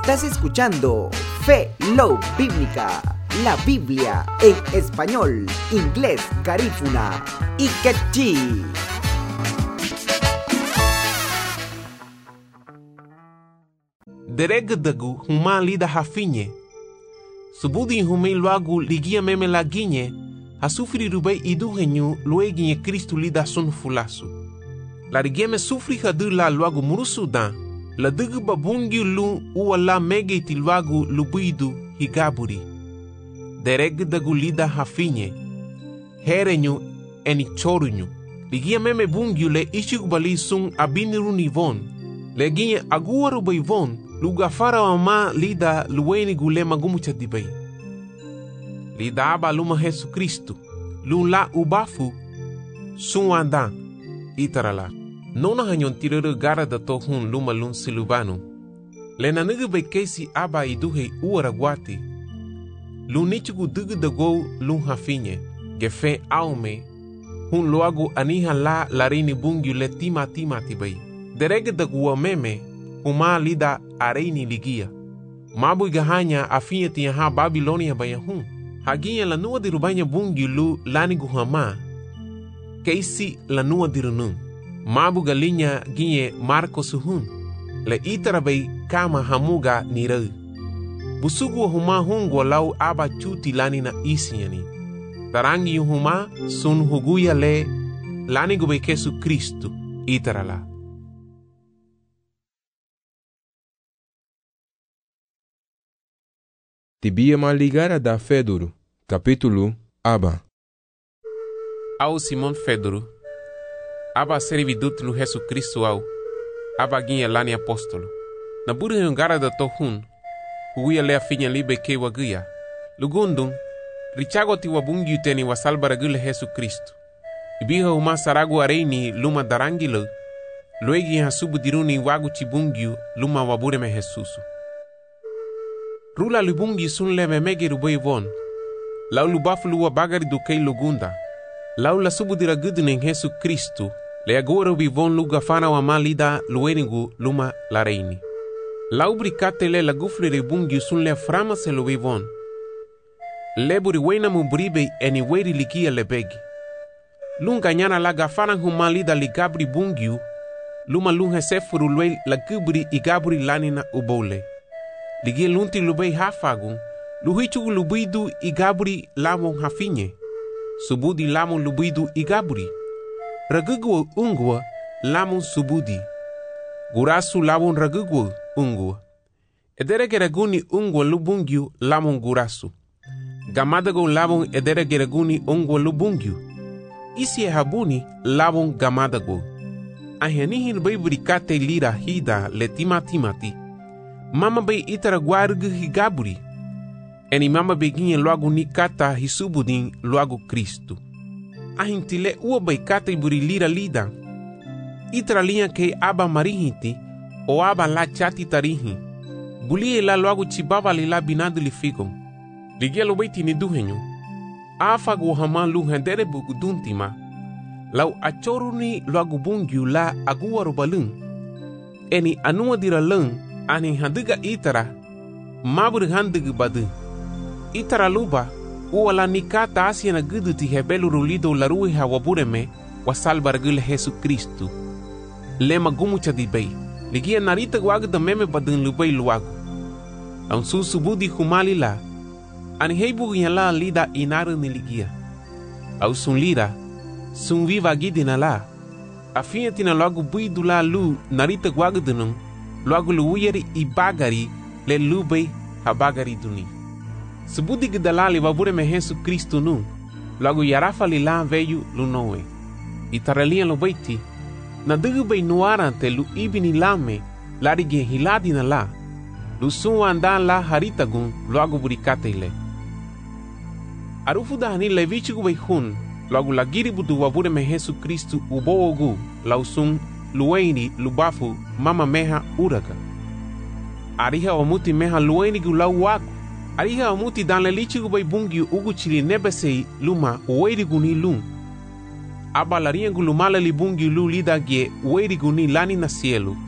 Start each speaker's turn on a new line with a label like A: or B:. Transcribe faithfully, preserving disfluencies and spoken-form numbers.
A: Estás escuchando Fe Love Bíblica, la Biblia en español, inglés, garífuna y quechí.
B: Deregdagu huma lida hafinye. Subudi humei luagu ligia meme laginye, hasufri rubei iduhenyu lueginye Kristu lida sun fulasu. La rigieme sufri hadu la luagu murusudan, la dugu babungi lu uwa la mege tilwagu lubuidu higaburi. Deregdagu lida hafinye, herenyu eni chorunyu. Ligia meme bungi le ishugubali sun abiniru nivon, leginye aguwaru beivon, luga fara wa ma lida luweni gule magumu chadibay. Lida aba luma Jesu Kristu, lu la ubafu, sun wanda, itarala. Nona hanyon tirere gara da tohun luma lun silubanu. Lena nige bay kesi aba iduhe uara guati. Lu nichugu dugu da go lun hafinye, gefe aume, hun loagu aniha la larini bungi le tima tima tibay. Derege da guwa meme, huma lida areini ligia. Mabu gahanya afinye tiyaha Babilonia bayahun. Haginya lanua dirubanya bungi lu lani guhama. Keisi lanua dirunun. Mabu galinya ginye Marco suhun. Le itarabay kama hamuga nirau. Busugu huma hungo lau aba chuti lani na isinyani. Tarangi huma sun huguya le lani gube Jesu Kristu itarala.
C: Tibia maligara da Fedoro, capítulo Aba.
B: Au Simon Fedoro, aba servidut lu Jesu Kristu au, aba ginha lani apóstolo. Na buri hungara da tohun, huia lea finya libe ke wagia. Lugundum, richago ti wabungi uteni wa salbara gule Jesu Kristu. Ibiha uma saragu areini luma darangilo, luegi hasubu diruni wagu chibungiu luma wabure me Jesusu. Rula lubungi sun leve mege rubei von. Lau lubafu luwa bagari do kei lugunda. Lau la subu dira gudunen Jesu Kristu. Le agora ubi von luga fana wa malida luenigu luma la reini. Lau bricate le la gufri rebungi sun le frama se lubi von. Leburi wena mubribe eni weri ligia lebegi. Lunga nyana la gafana humalida ligabri bungiu. Luma lunga sefuru lwe la gubri igabri lanina ubole. Ligia lunti lubei hafagun, luhichu lubidu igaburi lamon hafinye. Subudi lamon lubidu igaburi. Ragugwa ungwa lamon subudi. Gurasu lamon ragugwa ungwa. Ederegeraguni ungwa lubungyu lamon gurasu. Gamadago lamon ederegeraguni ungwa lubungyu. Isi habuni lamon gamadago. Ahenihi lubei brikate lira hida letima timati. Mama bay itara guargu higaburi. Eni mama beginha logo ni kata hisubudin logo Kristu. Ahintile ua bay kata buri lira lidan. Itara linha ke aba marihiti o aba la chati tarihi. Bulie la logo chibaba li la binadu li figon. Ligia lo bay tini duhenyo. Afa go hama lu hendere buguduntima. Lau achoruni logo bungyu la agua robalun. Eni anua dira lung. Ani handiga itara, maburi handiga badu. Itara luba, uwala nikata asiana gudu ti hebelu rulido larui hawabureme, wasalbar gule Jesu Kristu. Lema gumu chadibay, ligia narita guagda meme badun lubay luagu. Ang susubudi humali la, ani heibu yala lida inaru ni ligia. Au sun lira, sun viva gidina la, afinha tina logo buidu la lu narita guagda nung, logo luuyeri i bagari le lubei ha bagari duni. Subudi gidalali wabure me Jesu Kristu nu, logo yarafa li la veyu lunoe. Itaralia lo beiti, na dugu bei nuarante lu ibini lame, larige hiladi na la, lu suwa andan la haritagun logo burikate ile. Arufu dahani levichigu bei hun, logo lagiri budu wabure me Jesu Kristu uboogu, lausun lueni lubafu mama meha uraga. Ariha omuti meha lueni gu lau waku. Ariha omuti dan le lichi gu bai bungi ugu chili nebesei luma uweri gu ni lung. Aba laria gu lumala li bungi lu lida gie uweri gu ni lani na cielo.